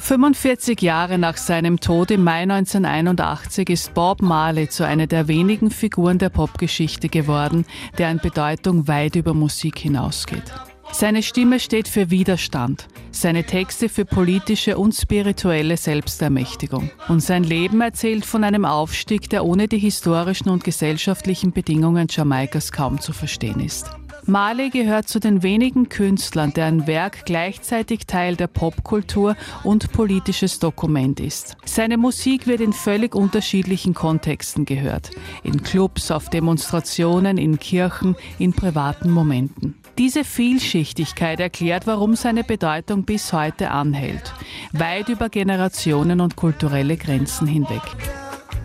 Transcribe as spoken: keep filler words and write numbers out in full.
fünfundvierzig Jahre nach seinem Tod im Mai neunzehnhunderteinundachtzig ist Bob Marley zu einer der wenigen Figuren der Popgeschichte geworden, der an Bedeutung weit über Musik hinausgeht. Seine Stimme steht für Widerstand, seine Texte für politische und spirituelle Selbstermächtigung. Und sein Leben erzählt von einem Aufstieg, der ohne die historischen und gesellschaftlichen Bedingungen Jamaikas kaum zu verstehen ist. Marley gehört zu den wenigen Künstlern, deren Werk gleichzeitig Teil der Popkultur und politisches Dokument ist. Seine Musik wird in völlig unterschiedlichen Kontexten gehört. In Clubs, auf Demonstrationen, in Kirchen, in privaten Momenten. Diese Vielschichtigkeit erklärt, warum seine Bedeutung bis heute anhält, weit über Generationen und kulturelle Grenzen hinweg.